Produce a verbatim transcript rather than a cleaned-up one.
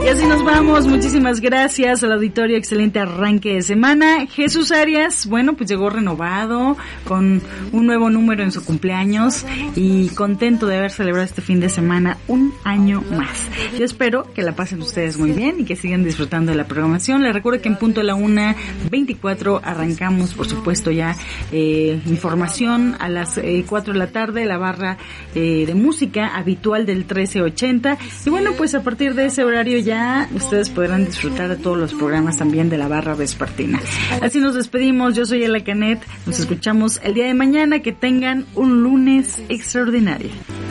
así nos vamos. Muchísimas gracias al auditorio. Excelente arranque de semana. Jesús Arias, bueno, pues llegó renovado, con un nuevo número en su cumpleaños y contento de haber celebrado este fin de semana un año más. Yo espero que la pasen ustedes muy bien y que sigan disfrutando de la programación. Les recuerdo que en punto a la una veinticuatro arrancamos, por supuesto, ya eh, información a las eh, cuatro de la tarde, la barra eh, de música habitual del trece ochenta. Y bueno, pues a partir de ese horario ya ustedes podrán disfrutar de todos los programas también de la barra vespertina. Así nos despedimos. Yo soy Ela Canet. Nos escuchamos el día de mañana. Que tengan un lunes extraordinario.